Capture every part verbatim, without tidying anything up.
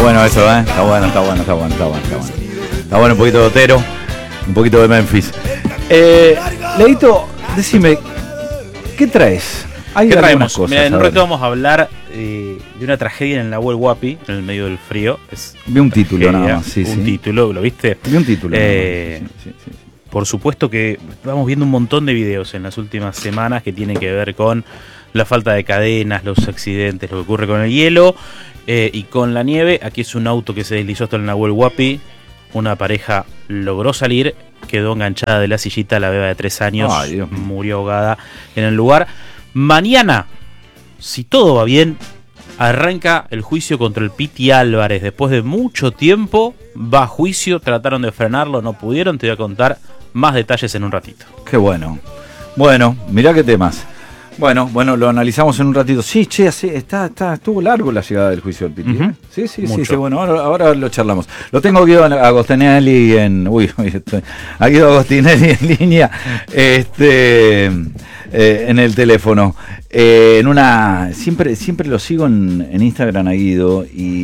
bueno eso, ¿eh? Está bueno, está bueno, está bueno, está bueno, está bueno. Está bueno un poquito de Otero, un poquito de Memphis. Eh, Leito, decime, ¿qué traes? Hay ¿Qué traemos? Cosas, Mira, en un rato vamos a hablar eh, de una tragedia en el Nahuel Huapi, en el medio del frío. Es Vi un título nada más, sí, un sí. título, ¿lo viste? Vi un título. Eh, sí, sí, sí, sí. Por supuesto que vamos viendo un montón de videos en las últimas semanas que tienen que ver con la falta de cadenas, los accidentes, lo que ocurre con el hielo eh, y con la nieve. Aquí es un auto que se deslizó hasta el Nahuel Huapi. Una pareja logró salir, quedó enganchada de la sillita, la beba de tres años, Ay, murió ahogada en el lugar. Mañana, si todo va bien, arranca el juicio contra el Piti Álvarez. Después de mucho tiempo va a juicio, trataron de frenarlo, no pudieron. Te voy a contar más detalles en un ratito. Qué bueno. Bueno, mirá qué temas. Bueno, bueno, lo analizamos en un ratito. Sí, che, sí, está, está, estuvo largo la llegada del juicio del Piti. Uh-huh. ¿eh? Sí, sí, Mucho. sí, sí, bueno, ahora, ahora lo charlamos. Lo tengo a Guido Agostinelli en. Uy, uy estoy. A Guido Agostinelli en línea. Este. Eh, en el teléfono. Eh, en una. Siempre, siempre lo sigo en, en Instagram a Guido.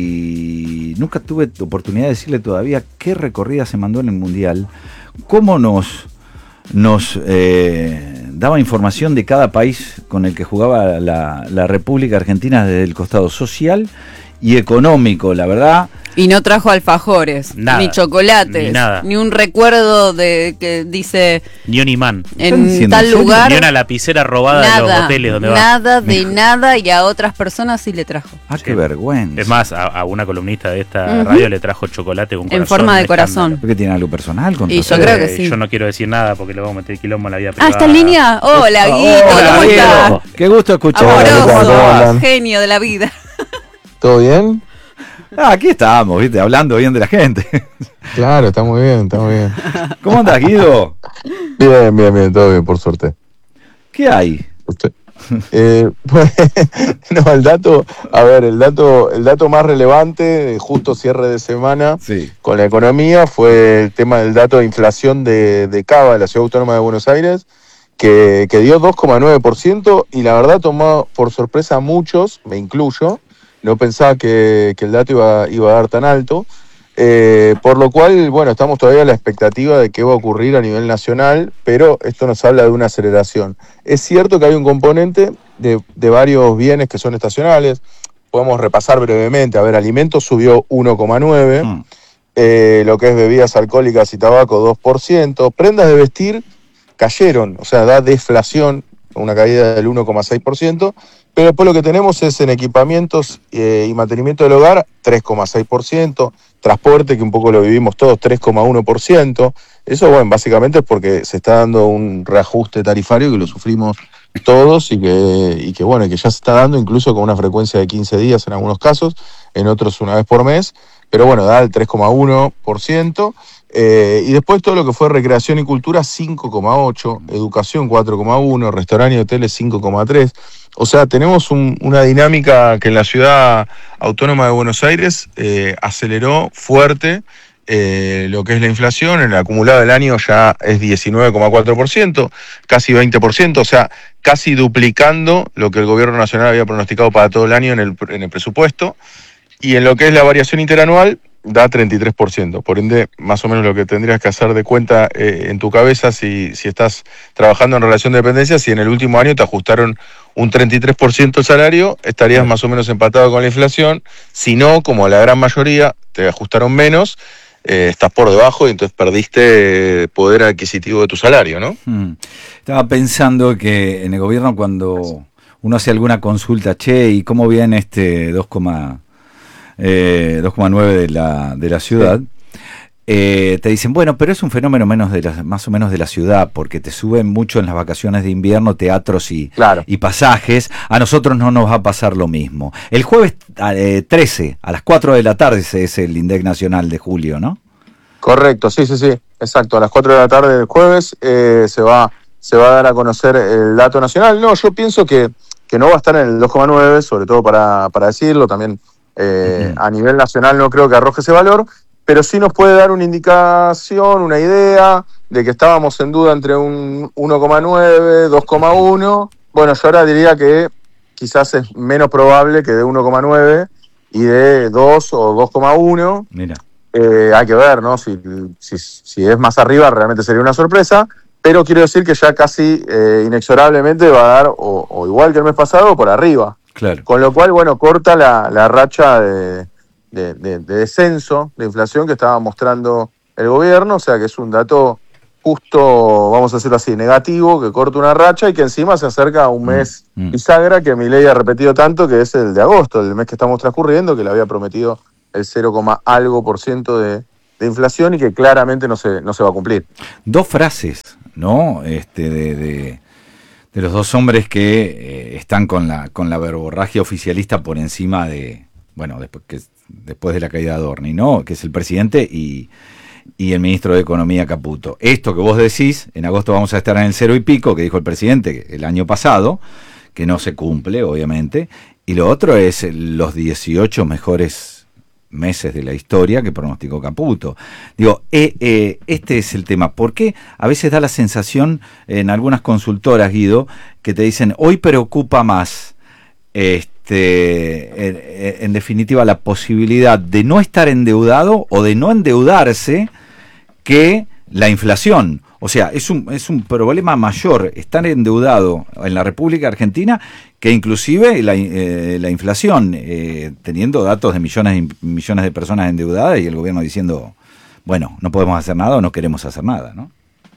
Y nunca tuve oportunidad de decirle todavía qué recorrida se mandó en el Mundial. Cómo nos. nos eh, daba información de cada país con el que jugaba la, la República Argentina desde el costado social y económico, la verdad. Y no trajo alfajores, nada, ni chocolates, ni, nada. Ni un recuerdo de que dice... Ni un imán. En tal lugar. Ni una lapicera robada nada, de los hoteles donde nada va. de Mejor. Nada, y a otras personas sí le trajo. Ah, qué sí. vergüenza. Es más, a, a una columnista de esta uh-huh. radio le trajo chocolate con corazón. En forma de corazón. ¿Por qué tiene algo personal? Con y yo creo que sí. Yo no quiero decir nada porque le vamos a meter quilombo en la vida privada. Ah, ¿está en línea? Hola, Guido, Hola, ¿cómo estás? Qué gusto escuchar. Amoroso, genio de la vida. ¿Todo bien? Ah, aquí estamos, ¿viste? Hablando bien de la gente. Claro, está muy bien, está muy bien. ¿Cómo andas, Guido? Bien, bien, bien, todo bien, por suerte. ¿Qué hay? Usted. Eh, pues, no, el dato, a ver, el dato, el dato más relevante de justo cierre de semana sí. con la economía fue el tema del dato de inflación de, de Cava, de la Ciudad Autónoma de Buenos Aires, que, que dio dos coma nueve por ciento y la verdad tomó por sorpresa a muchos, me incluyo. No pensaba que, que el dato iba, iba a dar tan alto, eh, por lo cual, bueno, estamos todavía a la expectativa de qué va a ocurrir a nivel nacional, pero esto nos habla de una aceleración. Es cierto que hay un componente de, de varios bienes que son estacionales, podemos repasar brevemente, a ver, alimentos subió uno coma nueve, mm. eh, lo que es bebidas alcohólicas y tabaco dos por ciento, prendas de vestir cayeron, o sea, da deflación, una caída del uno coma seis por ciento, pero después lo que tenemos es en equipamientos eh, y mantenimiento del hogar, tres coma seis por ciento, transporte, que un poco lo vivimos todos, tres coma uno por ciento. Eso, bueno, básicamente es porque se está dando un reajuste tarifario que lo sufrimos todos y que, y que bueno, que ya se está dando incluso con una frecuencia de quince días en algunos casos, en otros una vez por mes, pero bueno, da el tres coma uno por ciento. Eh, y después todo lo que fue recreación y cultura, cinco coma ocho por ciento, educación cuatro coma uno por ciento, restaurante y hoteles cinco coma tres por ciento. O sea, tenemos un, una dinámica que en la Ciudad Autónoma de Buenos Aires eh, aceleró fuerte eh, lo que es la inflación. En el acumulado del año ya es diecinueve coma cuatro por ciento, casi veinte por ciento, o sea, casi duplicando lo que el Gobierno Nacional había pronosticado para todo el año en el, en el presupuesto. Y en lo que es la variación interanual, da treinta y tres por ciento, por ende, más o menos lo que tendrías que hacer de cuenta eh, en tu cabeza si, si estás trabajando en relación de dependencia, si en el último año te ajustaron un treinta y tres por ciento el salario, estarías más o menos empatado con la inflación. Si no, como la gran mayoría, te ajustaron menos, eh, estás por debajo y entonces perdiste poder adquisitivo de tu salario, ¿no? Hmm. Estaba pensando que en el gobierno cuando uno hace alguna consulta, che, ¿y cómo viene este dos coma nueve de la, de la ciudad? Sí. Eh, te dicen, bueno, pero es un fenómeno menos de la, más o menos de la ciudad, porque te suben mucho en las vacaciones de invierno teatros y, claro. y pasajes. A nosotros no nos va a pasar lo mismo. El jueves eh, trece, a las cuatro de la tarde, es el INDEC Nacional de julio, ¿no? Correcto, sí, sí, sí, exacto. A las cuatro de la tarde del jueves eh, se va se va a dar a conocer el dato nacional. No, yo pienso que, que no va a estar en el dos coma nueve, sobre todo para, para decirlo, también eh, uh-huh. a nivel nacional no creo que arroje ese valor, pero sí nos puede dar una indicación, una idea de que estábamos en duda entre un uno coma nueve, dos coma uno. Bueno, yo ahora diría que quizás es menos probable que de uno coma nueve y de dos o dos coma uno. Mira. Eh, hay que ver, ¿no? Si, si, si es más arriba realmente sería una sorpresa, pero quiero decir que ya casi eh, inexorablemente va a dar o, o igual que el mes pasado o por arriba. Claro. Con lo cual, bueno, corta la, la racha de, de, de, de descenso de inflación que estaba mostrando el gobierno, o sea que es un dato justo, vamos a decirlo así, negativo, que corta una racha y que encima se acerca a un mes mm, mm. bisagra que Milei ha repetido tanto, que es el de agosto, el mes que estamos transcurriendo, que le había prometido el cero, algo por ciento de, de inflación y que claramente no se, no se va a cumplir. Dos frases, ¿no? Este, de, de, de los dos hombres que eh, están con la, con la verborragia oficialista por encima de, bueno, después, que, después de la caída de Adorni, ¿no? Que es el presidente y, y el ministro de Economía, Caputo. Esto que vos decís, en agosto vamos a estar en el cero y pico, que dijo el presidente el año pasado, que no se cumple, obviamente, y lo otro es los dieciocho mejores meses de la historia que pronosticó Caputo. Digo, eh, eh, este es el tema. ¿Por qué a veces da la sensación en algunas consultoras, Guido, que te dicen, hoy preocupa más, este, en, en definitiva, la posibilidad de no estar endeudado o de no endeudarse que la inflación? O sea, es un, es un problema mayor estar endeudado en la República Argentina que inclusive la, eh, la inflación, eh, teniendo datos de millones y millones de personas endeudadas y el gobierno diciendo, bueno, no podemos hacer nada o no queremos hacer nada, ¿no?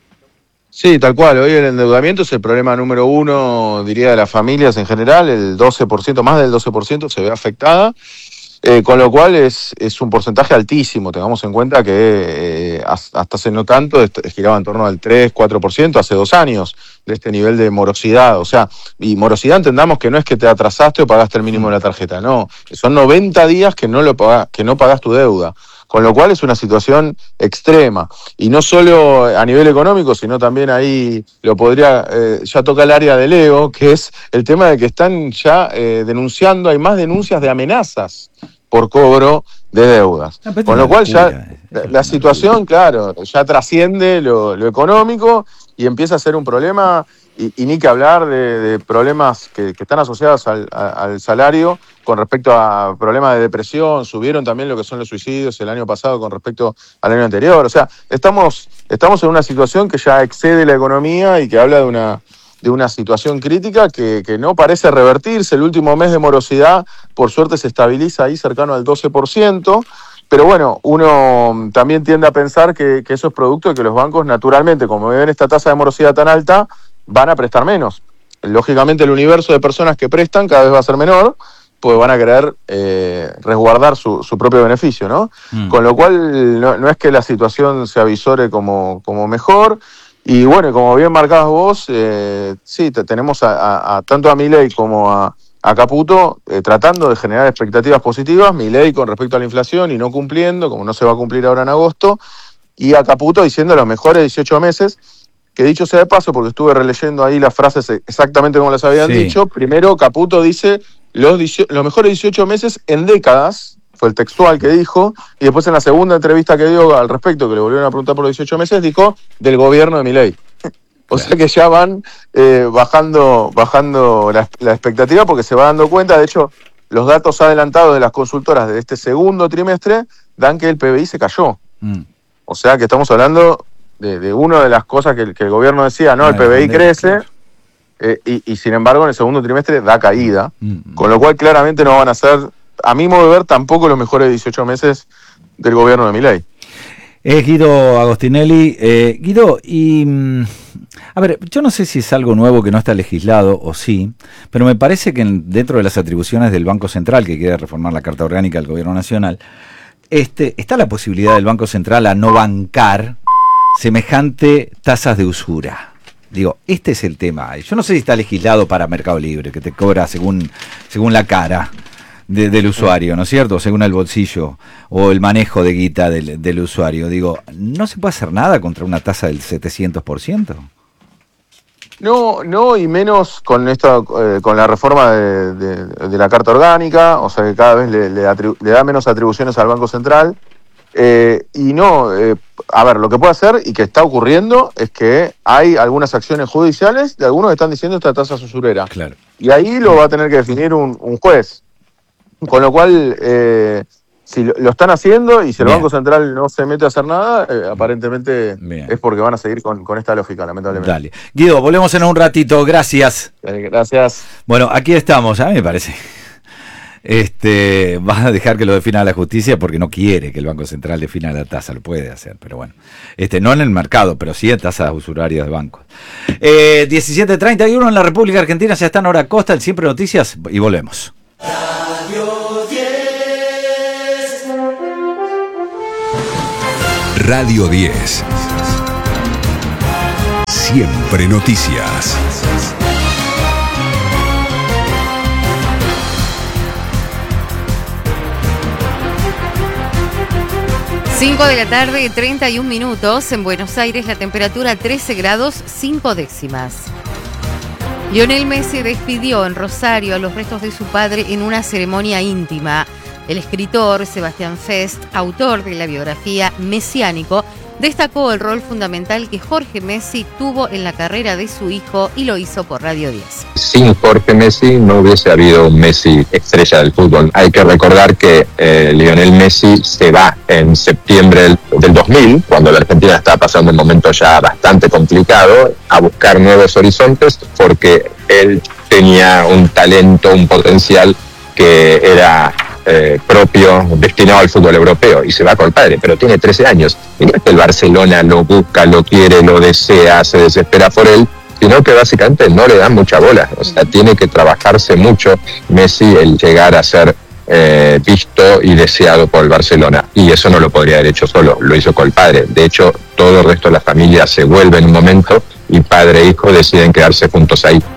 Sí, tal cual. Hoy el endeudamiento es el problema número uno, diría, de las familias en general. El doce por ciento, más del doce por ciento se ve afectada. Eh, con lo cual es, es un porcentaje altísimo. Tengamos en cuenta que eh, hasta hace no tanto giraba en torno al tres, cuatro por ciento hace dos años de este nivel de morosidad. O sea, y morosidad entendamos que no es que te atrasaste o pagaste el mínimo de la tarjeta, no. Son noventa días que no, lo pagás, que no pagás tu deuda. Con lo cual es una situación extrema. Y no solo a nivel económico, sino también ahí lo podría, eh, ya toca el área del ego, que es el tema de que están ya eh, denunciando, hay más denuncias de amenazas por cobro de deudas. No, con lo cual ya la, la situación, claro, ya trasciende lo, lo económico y empieza a ser un problema, y, y ni que hablar de, de problemas que, que están asociados al, a, al salario con respecto a problemas de depresión. Subieron también lo que son los suicidios el año pasado con respecto al año anterior. O sea, estamos, estamos en una situación que ya excede la economía y que habla de una... de una situación crítica que, que no parece revertirse. El último mes de morosidad, por suerte, se estabiliza ahí cercano al doce por ciento, pero bueno, uno también tiende a pensar que, que eso es producto de que los bancos, naturalmente, como ven esta tasa de morosidad tan alta, van a prestar menos. Lógicamente, el universo de personas que prestan cada vez va a ser menor, pues van a querer eh, resguardar su, su propio beneficio, ¿no? Mm. Con lo cual, no, no es que la situación se avisore como, como mejor. Y bueno, como bien marcabas vos, eh, sí, te, tenemos a, a, a tanto a Milei como a, a Caputo eh, tratando de generar expectativas positivas. Milei con respecto a la inflación y no cumpliendo, como no se va a cumplir ahora en agosto, y a Caputo diciendo los mejores dieciocho meses, que dicho sea de paso, porque estuve releyendo ahí las frases exactamente como las habían sí. dicho. Primero, Caputo dice los, los mejores dieciocho meses en décadas, fue el textual que dijo, y después en la segunda entrevista que dio al respecto, que le volvieron a preguntar por los dieciocho meses, dijo del gobierno de Milei. O sea que ya van eh, bajando bajando la, la expectativa porque se va dando cuenta. De hecho, los datos adelantados de las consultoras de este segundo trimestre dan que el P B I se cayó. Mm. O sea que estamos hablando de, de una de las cosas que, que el gobierno decía, no, el P B I crece, eh, y, y sin embargo en el segundo trimestre da caída, mm. con lo cual claramente no van a ser, a mi modo de ver, tampoco los mejores dieciocho meses del gobierno de Milei. Es Guido Agostinelli. Eh, Guido, y a ver, yo no sé si es algo nuevo que no está legislado o sí, pero me parece que en, dentro de las atribuciones del Banco Central, que quiere reformar la Carta Orgánica del Gobierno Nacional, este, está la posibilidad del Banco Central a no bancar semejante tasas de usura. Digo, este es el tema. Yo no sé si está legislado para Mercado Libre, que te cobra según, según la cara De, del usuario, ¿no es cierto? Según el bolsillo o el manejo de guita del, del usuario. Digo, ¿no se puede hacer nada contra una tasa del setecientos por ciento? No, no, y menos con esta, eh, con la reforma de, de, de la Carta Orgánica, o sea que cada vez le, le, atribu- le da menos atribuciones al Banco Central. Eh, y no, eh, a ver, lo que puede hacer y que está ocurriendo es que hay algunas acciones judiciales de algunos que están diciendo esta tasa es usurera. Claro. Y ahí lo va a tener que definir un, un juez. Con lo cual, eh, si lo, lo están haciendo y si el Bien. Banco Central no se mete a hacer nada, eh, aparentemente Bien. es porque van a seguir con, con esta lógica, lamentablemente. Dale. Guido, volvemos en un ratito. Gracias. Gracias. Bueno, aquí estamos. A mí me parece... Este, va a dejar que lo defina la justicia porque no quiere que el Banco Central defina la tasa, lo puede hacer, pero bueno, este, no en el mercado, pero sí en tasas usurarias de bancos. Eh, diecisiete treinta y uno en la República Argentina, ya está Nora Costa, el Siempre Noticias, y volvemos. Radio diez. Radio diez. Siempre Noticias. cinco de la tarde, treinta y un minutos. En Buenos Aires la temperatura trece grados, cinco décimas. Lionel Messi despidió en Rosario a los restos de su padre en una ceremonia íntima. El escritor Sebastián Fest, autor de la biografía Mesiánico, destacó el rol fundamental que Jorge Messi tuvo en la carrera de su hijo y lo hizo por Radio diez. Sin Jorge Messi no hubiese habido un Messi estrella del fútbol. Hay que recordar que eh, Lionel Messi se va en septiembre del, del dos mil, cuando la Argentina estaba pasando un momento ya bastante complicado, a buscar nuevos horizontes, porque él tenía un talento, un potencial que era... Eh, propio, destinado al fútbol europeo, y se va con el padre, pero tiene trece años, y no es que el Barcelona lo busca, lo quiere, lo desea, se desespera por él, sino que básicamente no le dan mucha bola, o sea, tiene que trabajarse mucho Messi el llegar a ser eh, visto y deseado por el Barcelona, y eso no lo podría haber hecho solo, lo hizo con el padre. De hecho, todo el resto de la familia se vuelve en un momento y padre e hijo deciden quedarse juntos ahí.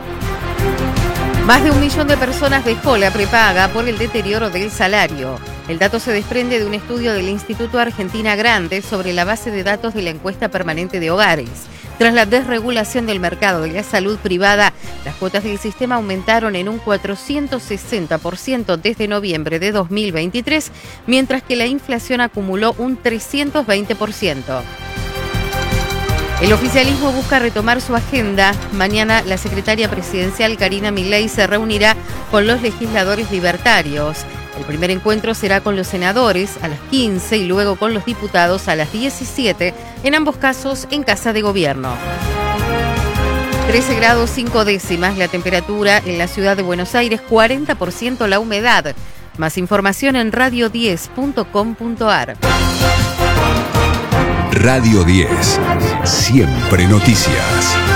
Más de un millón de personas dejó la prepaga por el deterioro del salario. El dato se desprende de un estudio del Instituto Argentina Grande sobre la base de datos de la encuesta permanente de hogares. Tras la desregulación del mercado de la salud privada, las cuotas del sistema aumentaron en un cuatrocientos sesenta por ciento desde noviembre de dos mil veintitrés, mientras que la inflación acumuló un trescientos veinte por ciento. El oficialismo busca retomar su agenda. Mañana la secretaria presidencial Karina Milei se reunirá con los legisladores libertarios. El primer encuentro será con los senadores a las quince y luego con los diputados a las diecisiete, en ambos casos en Casa de Gobierno. trece grados cinco décimas la temperatura en la ciudad de Buenos Aires, cuarenta por ciento la humedad. Más información en radio diez punto com punto ar. Radio diez. Siempre Noticias.